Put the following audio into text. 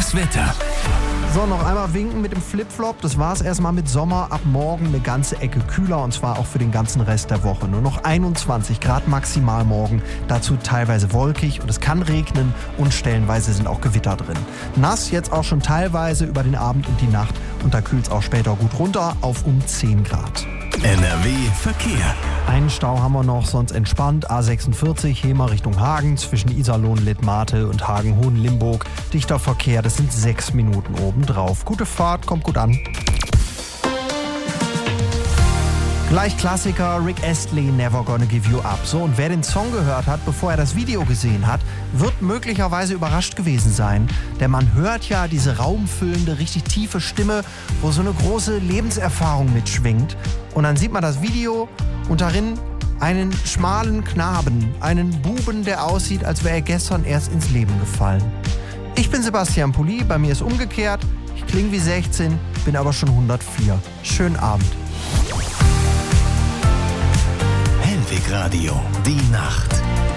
Das Wetter. So, noch einmal winken mit dem Flipflop. Das war's erstmal mit Sommer. Ab morgen eine ganze Ecke kühler und zwar auch für den ganzen Rest der Woche. Nur noch 21 Grad maximal morgen. Dazu teilweise wolkig und es kann regnen und stellenweise sind auch Gewitter drin. Nass jetzt auch schon teilweise über den Abend und die Nacht und da kühlt's auch später gut runter auf um 10 Grad. NRW Verkehr. Einen Stau haben wir noch, sonst entspannt. A46 Hemer Richtung Hagen zwischen Iserlohn, Littmate und Hagen-Hohenlimburg. Dichter Verkehr, das sind 6 Minuten obendrauf. Gute Fahrt, kommt gut an. Gleich Klassiker, Rick Astley, Never Gonna Give You Up. So, und wer den Song gehört hat, bevor er das Video gesehen hat, wird möglicherweise überrascht gewesen sein. Denn man hört ja diese raumfüllende, richtig tiefe Stimme, wo so eine große Lebenserfahrung mitschwingt. Und dann sieht man das Video und darin einen schmalen Knaben, einen Buben, der aussieht, als wäre er gestern erst ins Leben gefallen. Ich bin Sebastian Pulli, bei mir ist umgekehrt. Ich klinge wie 16, bin aber schon 104. Schönen Abend. Hellweg Radio, die Nacht.